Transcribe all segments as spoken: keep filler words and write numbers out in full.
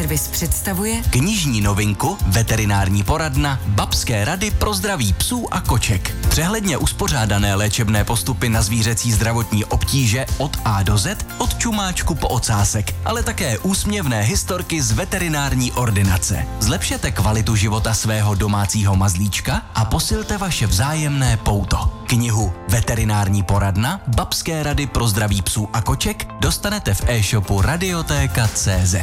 Servis představuje knižní novinku Veterinární poradna Babské rady pro zdraví psů a koček. Přehledně uspořádané léčebné postupy na zvířecí zdravotní obtíže od A do Z, od čumáčku po ocásek, ale také úsměvné historky z veterinární ordinace. Zlepšete kvalitu života svého domácího mazlíčka a posilte vaše vzájemné pouto. Knihu Veterinární poradna Babské rady pro zdraví psů a koček dostanete v e-shopu Radiotéka tečka cé zet.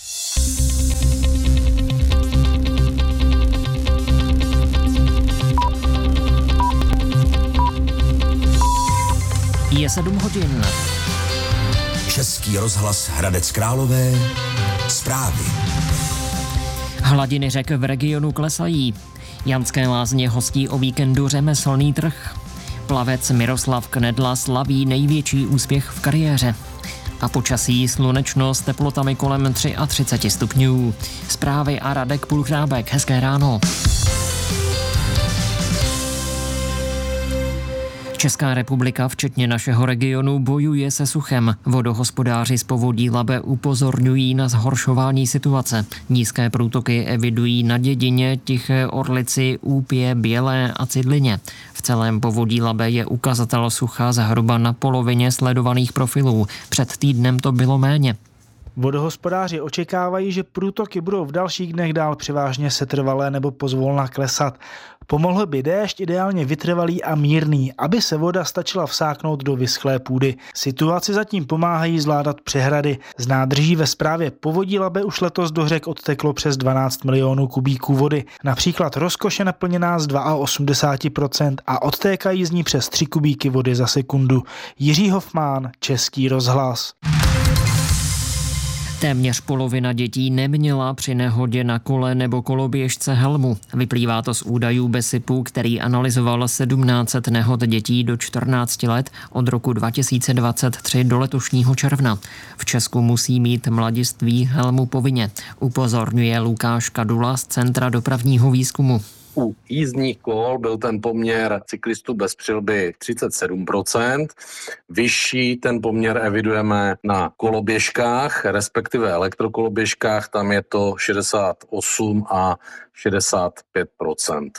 Je sedm hodin. Český rozhlas Hradec Králové. Zprávy. Hladiny řek v regionu klesají. Janské Lázně hostí o víkendu řemeslný trh. Plavec Miroslav Knedla slaví největší úspěch v kariéře. A počasí slunečno s teplotami kolem třicet tři stupňů. Zprávy a Radek Pulchrábek. Hezké ráno. Česká republika, včetně našeho regionu, bojuje se suchem. Vodohospodáři z povodí Labe upozorňují na zhoršování situace. Nízké průtoky evidují na Dědině, Tiché Orlici, Úpě, Bělé a Cidlině. V celém povodí Labe je ukazatel sucha zhruba na polovině sledovaných profilů. Před týdnem to bylo méně. Vodohospodáři očekávají, že průtoky budou v dalších dnech dál převážně setrvalé nebo pozvolna klesat. Pomohl by déšť, ideálně vytrvalý a mírný, aby se voda stačila vsáknout do vyschlé půdy. Situaci zatím pomáhají zvládat přehrady. Z nádrží ve správě povodí Labe už letos do řek odteklo přes dvanáct milionů kubíků vody. Například Rozkoš je naplněná z osmdesát dva procent a odtékají z ní přes tři kubíky vody za sekundu. Jiří Hofmán, Český rozhlas. Téměř polovina dětí neměla při nehodě na kole nebo koloběžce helmu. Vyplývá to z údajů BESIPu, který analyzoval sedmnáct set nehod dětí do čtrnácti let od roku dva tisíce dvacet tři do letošního června. V Česku musí mít mladiství helmu povinně, upozorňuje Lukáš Kadula z Centra dopravního výzkumu. U jízdních kol byl ten poměr cyklistů bez přilby třicet sedm procent. Vyšší ten poměr evidujeme na koloběžkách, respektive elektrokoloběžkách, tam je to šedesát osm a šedesát pět procent.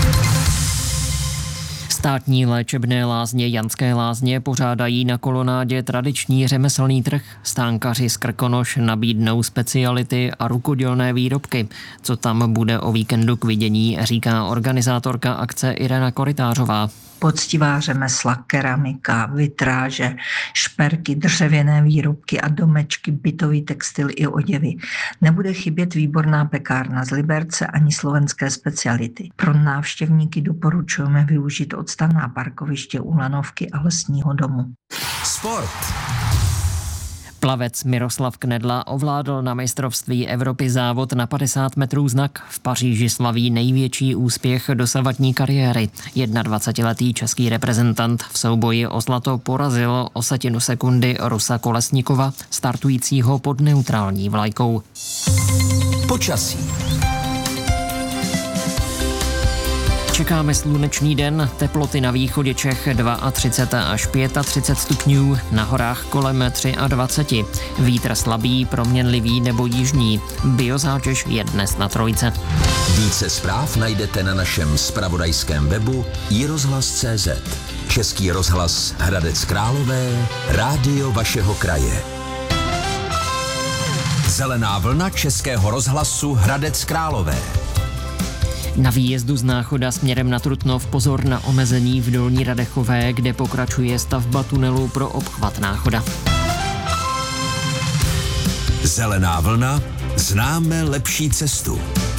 Státní léčebné lázně Janské Lázně pořádají na kolonádě tradiční řemeslný trh. Stánkaři z Krkonoš nabídnou speciality a rukodělné výrobky. Co tam bude o víkendu k vidění, říká organizátorka akce Irena Korytářová. Poctivá řemesla, keramika, vitráže, šperky, dřevěné výrobky a domečky, bytový textil i oděvy. Nebude chybět výborná pekárna z Liberce ani slovenské speciality. Pro návštěvníky doporučujeme využít odstavná parkoviště u Lanovky a Lesního domu. Sport. Plavec Miroslav Knedla ovládl na mistrovství Evropy závod na padesát metrů znak. V Paříži slaví největší úspěch dosavadní kariéry. dvacetiletý český reprezentant v souboji o zlato porazil o setinu sekundy Rusa Kolesnikova, startujícího pod neutrální vlajkou. Počasí. Čekáme slunečný den, teploty na východě Čech třicet dva až třicet pět stupňů, na horách kolem dvacet tři. Vítr slabý, proměnlivý nebo jižní. Biozátěž je dnes na trojce. Více zpráv najdete na našem zpravodajském webu i rozhlas tečka cé zet. Český rozhlas Hradec Králové, rádio vašeho kraje. Zelená vlna Českého rozhlasu Hradec Králové. Na výjezdu z Náchoda směrem na Trutnov pozor na omezení v Dolní Radechové, kde pokračuje stavba tunelu pro obchvat Náchoda. Zelená vlna, známe lepší cestu.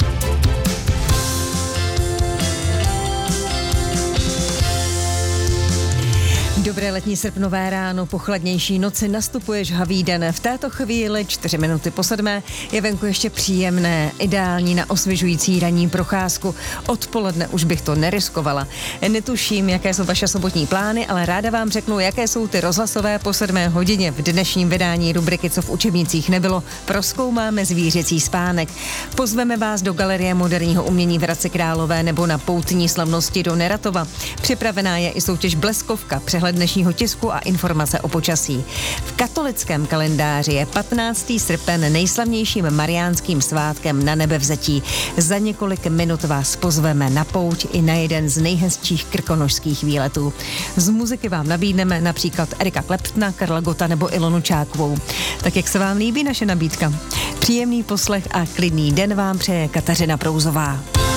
Dobré letní srpnové ráno, po chladnější noci nastupuje žhavý den. V této chvíli čtyři minuty po sedmé je venku ještě příjemné, ideální na osvěžující ranní procházku. Odpoledne už bych to neriskovala. Netuším, jaké jsou vaše sobotní plány, ale ráda vám řeknu, jaké jsou ty rozhlasové po sedmé hodině. V dnešním vydání rubriky Co v učebnicích nebylo prozkoumáme zvířecí spánek. Pozveme vás do Galerie moderního umění v Hradci Králové nebo na poutní slavnosti do Neratova. Připravená je i soutěž Bleskovka, přehled dnešního tisku a informace o počasí. V katolickém kalendáři je patnáctého srpen nejslavnějším mariánským svátkem na nebevzetí. Za několik minut vás pozveme na pouť i na jeden z nejhezčích krkonošských výletů. Z muziky vám nabídneme například Erika Kleptna, Karla Gota nebo Ilonu Čákovou. Tak jak se vám líbí naše nabídka? Příjemný poslech a klidný den vám přeje Kateřina Prouzová.